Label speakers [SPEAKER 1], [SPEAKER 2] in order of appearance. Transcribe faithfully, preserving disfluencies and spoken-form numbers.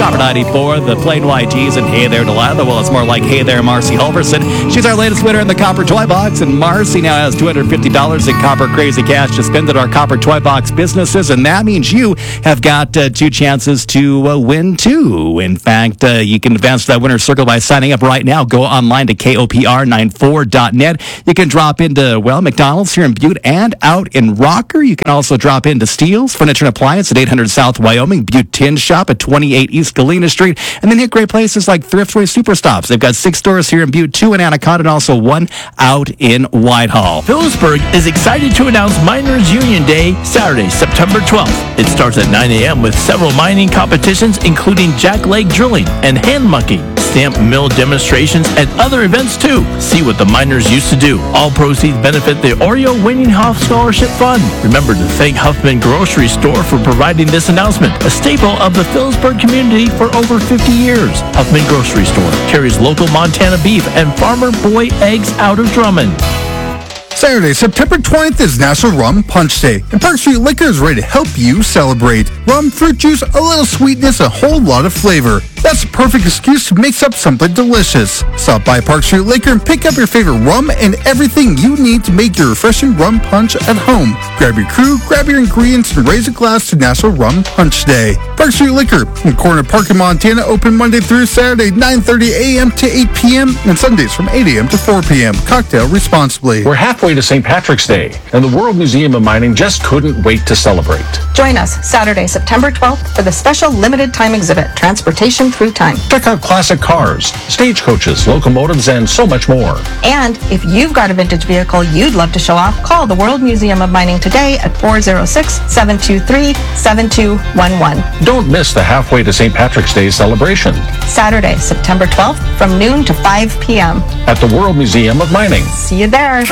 [SPEAKER 1] Copper ninety-four, the Plain White Tees, and Hey There Delilah. Well, it's more like Hey There Marcy Halverson. She's our latest winner in the Copper Toy Box, and Marcy now has two hundred fifty dollars in Copper Crazy Cash to spend at our Copper Toy Box businesses, and that means you have got uh, two chances to uh, win, too. In fact, uh, you can advance to that winner's circle by signing up right now. Go online to K O P R ninety-four dot net. You can drop into, well, McDonald's here in Butte and out in Rocker. You can also drop into Steele's Furniture and Appliance at eight hundred South Wyoming, Butte Tin Shop at twenty-eight East Galena Street, and then hit great places like Thriftway Superstops. They've got six stores here in Butte, two in Anaconda, and also one out in Whitehall.
[SPEAKER 2] Phillipsburg is excited to announce Miners Union Day, Saturday, September twelfth. It starts at nine a.m. with several mining competitions, including jackleg drilling and hand mucking, stamp mill demonstrations, and other events too. See what the miners used to do. All proceeds benefit the Oreo Winninghoff Scholarship Fund. Remember to thank Huffman Grocery Store for providing this announcement, a staple of the Phillipsburg community for over fifty years. Huffman Grocery Store carries local Montana beef and Farmer Boy eggs out of Drummond.
[SPEAKER 3] Saturday, September twentieth is National Rum Punch Day, and Park Street Liquor is ready to help you celebrate. Rum, fruit juice, a little sweetness, a whole lot of flavor. That's a perfect excuse to mix up something delicious. Stop by Park Street Liquor and pick up your favorite rum and everything you need to make your refreshing rum punch at home. Grab your crew, grab your ingredients, and raise a glass to National Rum Punch Day. Park Street Liquor in Corner Park in Montana, open Monday through Saturday, nine thirty a.m. to eight p.m. and Sundays from eight a.m. to four p.m. Cocktail responsibly.
[SPEAKER 4] We're halfway to Saint Patrick's Day, and the World Museum of Mining just couldn't wait to celebrate.
[SPEAKER 5] Join us Saturday, September twelfth for the special limited time exhibit, Transportation Through Time.
[SPEAKER 4] Check out classic cars, stagecoaches, locomotives, and so much more.
[SPEAKER 5] And if you've got a vintage vehicle you'd love to show off, call the World Museum of Mining today at four oh six, seven two three, seven two one one.
[SPEAKER 4] Don't miss the halfway to Saint Patrick's Day celebration.
[SPEAKER 5] Saturday, September twelfth from noon to five p.m.
[SPEAKER 4] at the World Museum of Mining.
[SPEAKER 5] See you there.